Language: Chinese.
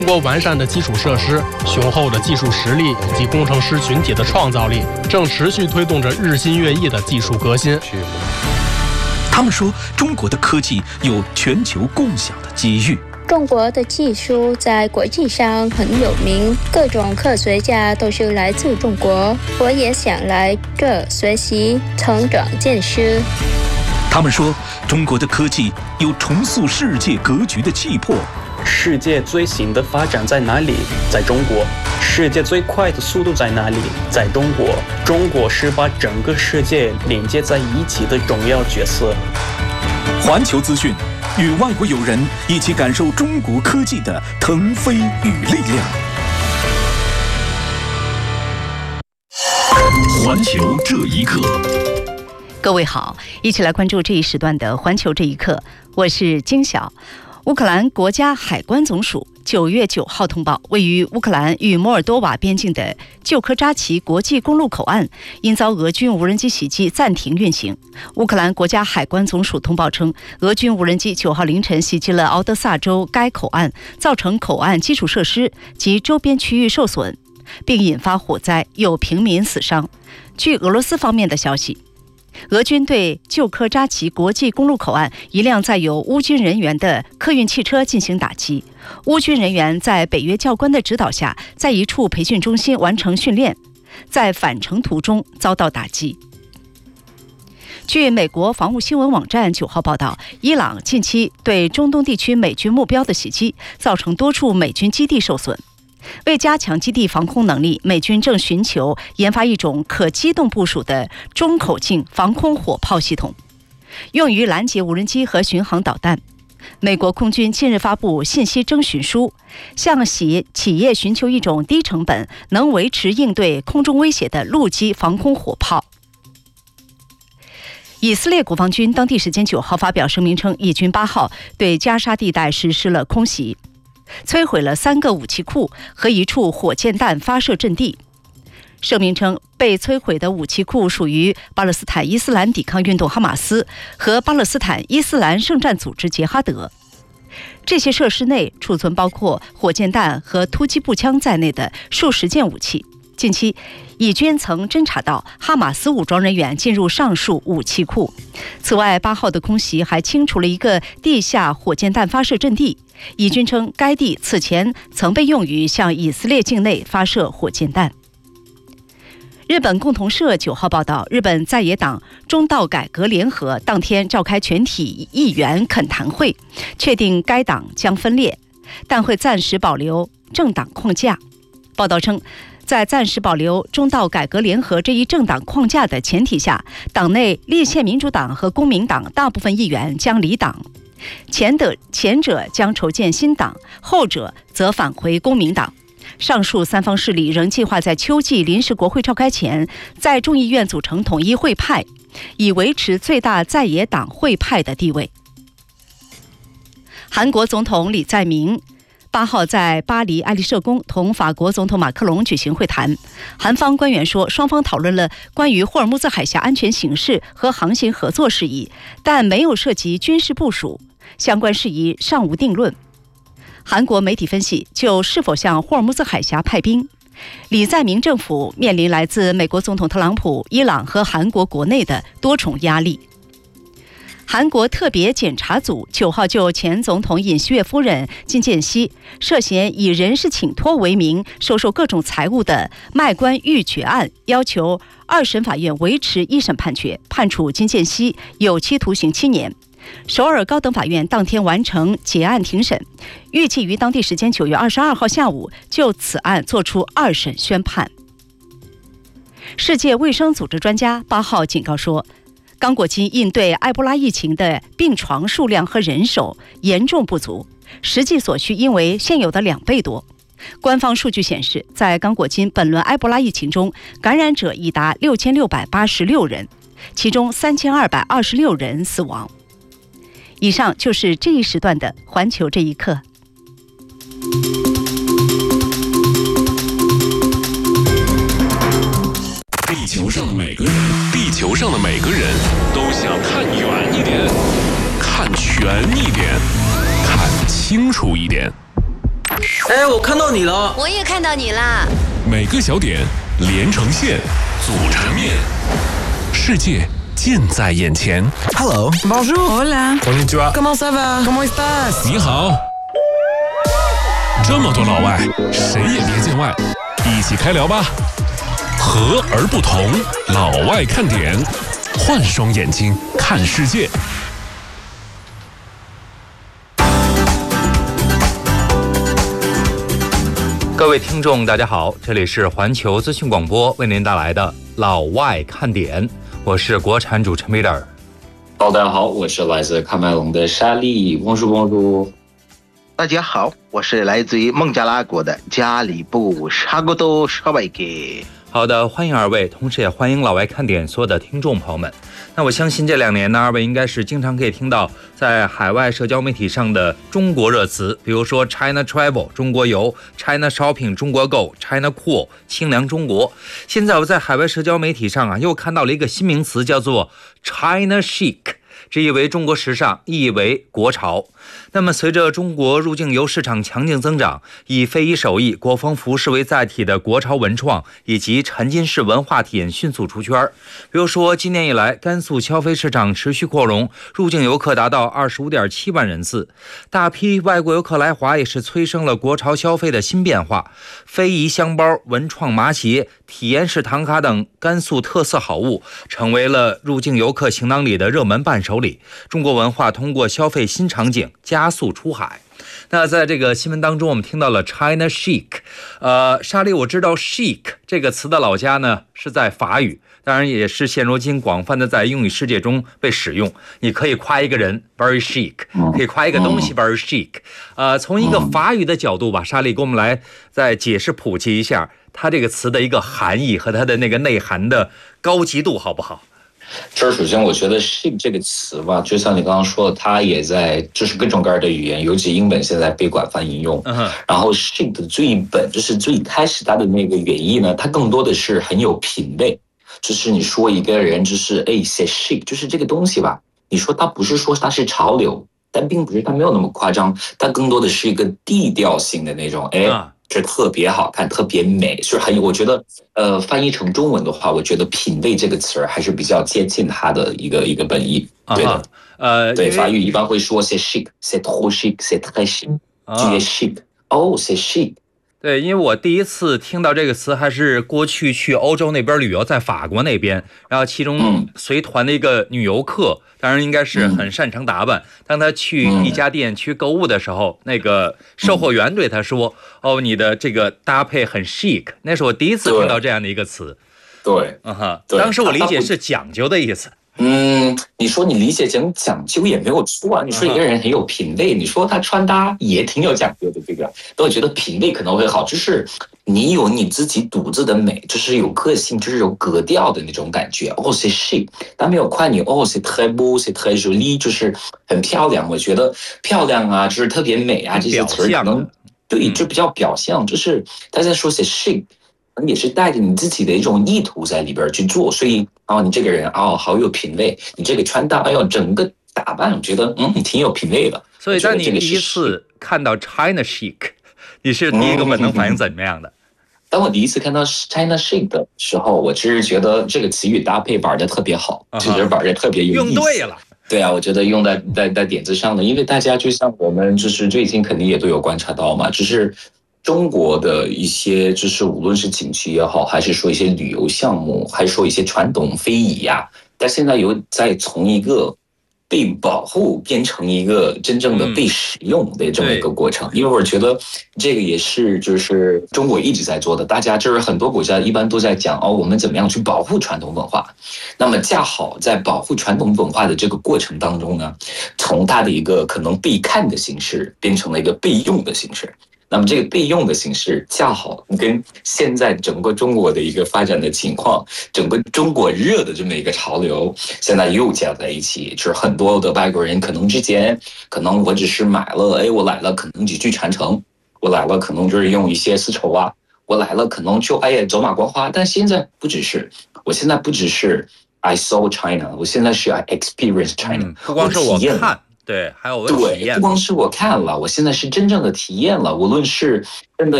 通过完善的基础设施、雄厚的技术实力以及工程师群体的创造力，正持续推动着日新月异的技术革新。 他们说，中国的科技有全球共享的机遇。 中国的技术在国际上很有名，各种科学家都是来自中国。我也想来这学习、成长见识。 他们说，中国的科技有重塑世界格局的气魄。 世界最新的发展在哪里？在中国。世界最快的速度在哪里？在中国。中国是把整个世界连接在一起的重要角色。 环球资讯，与外国友人一起感受中国科技的腾飞与力量。环球这一刻。 各位好，一起来关注这一时段的环球这一刻，我是金晓。乌克兰国家海关总署9月9号通报，位于乌克兰与摩尔多瓦边境的旧科扎奇国际公路口岸因遭俄军无人机袭击暂停运行。乌克兰国家海关总署通报称，俄军无人机9号凌晨袭击了敖德萨州该口岸，造成口岸基础设施及周边区域受损，并引发火灾，有平民死伤。据俄罗斯方面的消息，俄军对旧科扎奇国际公路口岸一辆载有乌军人员的客运汽车进行打击。乌军人员在北约教官的指导下，在一处培训中心完成训练，在返程途中遭到打击。据美国防务新闻网站9号报道，伊朗近期对中东地区美军目标的袭击，造成多处美军基地受损。为加强基地防空能力，美军正寻求研发一种可机动部署的中口径防空火炮系统，用于拦截无人机和巡航导弹。美国空军近日发布信息征询书，向企业寻求一种低成本、能维持应对空中威胁的陆基防空火炮。以色列国防军当地时间9号发表声明称，以军8号对加沙地带实施了空袭，摧毁了3个武器库和一处火箭弹发射阵地。声明称，被摧毁的武器库属于巴勒斯坦伊斯兰抵抗运动哈马斯和巴勒斯坦伊斯兰圣战组织杰哈德。这些设施内储存包括火箭弹和突击步枪在内的数十件武器。近期，以军曾侦察到哈马斯武装人员进入上述武器库。此外，8号的空袭还清除了一个地下火箭弹发射阵地。以军称，该地此前曾被用于向以色列境内发射火箭弹。日本共同社9号报道，日本在野党中道改革联合当天召开全体议员恳谈会，确定该党将分裂，但会暂时保留政党框架。报道称，在暂时保留中道改革联合这一政党框架的前提下，党内立宪民主党和公民党大部分议员将离党，前者将筹建新党，后者则返回公民党。上述3方势力仍计划在秋季临时国会召开前，在众议院组成统一会派，以维持最大在野党会派的地位。韩国总统李在明8号在巴黎爱丽舍宫同法国总统马克龙举行会谈。韩方官员说，双方讨论了关于霍尔木兹海峡安全形势和航行合作事宜，但没有涉及军事部署，相关事宜尚无定论。韩国媒体分析，就是否向霍尔木兹海峡派兵，李在明政府面临来自美国总统特朗普、伊朗和韩国国内的多重压力。韩国特别检察组9号就前总统尹锡悦夫人金建熙涉嫌以人事请托为名收受各种财物的卖官鬻决案，要求2审法院维持1审判决，判处金建熙有期徒刑7年。首尔高等法院当天完成结案庭审，预计于当地时间9月22号下午就此案作出2审宣判。世界卫生组织专家8号警告说，刚果金应对埃博拉疫情的病床数量和人手严重不足，实际所需应为现有的2倍多。官方数据显示，在刚果金本轮埃博拉疫情中，感染者已达6686人，其中3226人死亡。以上就是这一时段的环球这一刻。 地球上的每个人都想看远一点，看全一点，看清楚一点。 哎，我看到你了， 我也看到你啦。 每个小点连成线，组成面，世界近在眼前。 Hello， Bonjour， Hola， Konnichiwa， Comment ça va？Comment estás？ 你好。这么多老外，谁也别见外，一起开聊吧。和而不同，老外看点，换双眼睛看世界。 各位听众大家好，这里是环球资讯广播为您带来的老外看点，我是国产主持人 Peter。 大家好，我是来自喀麦隆的沙利，汪叔汪叔。 大家好，我是来自于孟加拉国的加里布沙古多沙维给。 好的，欢迎二位，同时也欢迎老外看点所有的听众朋友们。那我相信这2年呢，二位应该是经常可以听到在海外社交媒体上的中国热词，比如说 China Travel 中国游， China Shopping 中国购， China Cool 清凉中国。现在我在海外社交媒体上又看到了一个新名词，叫做 China Chic，直译为中国时尚，意为国潮。那么随着中国入境游市场强劲增长，以非遗手艺、国风服饰为载体的国潮文创以及沉浸式文化体验迅速出圈。比如说今年以来，甘肃消费市场持续扩容，入境游客达到 25.7 万人次，大批外国游客来华也是催生了国潮消费的新变化。非遗香包、文创麻鞋、体验式唐卡等甘肃特色好物成为了入境游客行囊里的热门伴手礼。中国文化通过消费新场景加速出海。那在这个新闻当中，我们听到了 China Chic。沙利，我知道 chic 这个词的老家呢是在法语，当然也是现如今广泛的在英语世界中被使用。你可以夸一个人 very chic， 可以夸一个东西 very chic。从一个法语的角度吧，沙利给我们来再解释普及一下它这个词的一个含义和它的那个内涵的高级度，好不好？ 这首先我觉得 chic 这个词吧，就像你刚刚说的，它也在就是各种各样的语言，尤其英文现在被广泛应用。然后 chic 的最本就是最开始它的那个原意呢，它更多的是很有品味。就是你说一个人就是c'est chic， 就是这个东西吧，你说它不是说它是潮流，但并不是它没有那么夸张，它更多的是一个地调性的那种这特别好看，特别美，是很有。我觉得，翻译成中文的话，我觉得"品味"这个词还是比较接近它的一个本意。对的，对，法语一般会说 "c'est chic", "c'est trop chic", "c'est très chic", "tu es chic", "oh c'est chic"。 对，因为我第一次听到这个词还是过去去欧洲那边旅游，在法国那边，然后其中随团的一个女游客，当然应该是很擅长打扮。当她去一家店去购物的时候，那个售货员对她说："哦，你的这个搭配很 chic。"那是我第一次听到这样的一个词。 对， 当时我理解是讲究的意思。 你说你理解成讲究也没有错啊。你说一个人很有品味，你说他穿搭也挺有讲究的，这个。但我觉得品味可能会好，就是你有你自己独自的美，就是有个性，就是有格调的那种感觉。c'est chic， 但没有夸你c'est très beau， c'est très joli， 就是很漂亮。我觉得漂亮啊，就是特别美啊，这些词可能对，就比较表象，就是大家说c'est chic。也是带着你自己的一种意图在里边去做，所以你这个人好有品味，你这个穿搭整个打扮，我觉得你挺有品味的。 所以当你第一次看到 China Chic， 你是第一个本能反应怎么样的？ 当我第一次看到 China Chic 的时候，我只是觉得这个词语搭配玩的特别好，就是玩的特别有意思。 用对了。 对啊，我觉得用在点子上的，因为大家就像我们就是最近肯定也都有观察到嘛，就是中国的一些就是无论是景区也好，还是说一些旅游项目，还是说一些传统非遗呀，但现在有在从一个被保护变成一个真正的被使用的这么一个过程。因为我觉得这个也是就是中国一直在做的，大家就是很多国家一般都在讲我们怎么样去保护传统文化。那么恰好在保护传统文化的这个过程当中呢，从它的一个可能被看的形式变成了一个被用的形式。那么这个备用的形式恰好跟现在整个中国的一个发展的情况，整个中国热的这么一个潮流现在又加在一起，就是很多的外国人可能之前可能我只是买了我来了可能几句传承，我来了可能就是用一些丝绸啊，我来了可能就走马观花，但现在不只是，我现在不只是I saw China， 我现在是 I experience China， 不光是我看， 对，还有对，不光是我看了，我现在是真正的体验了，无论是真的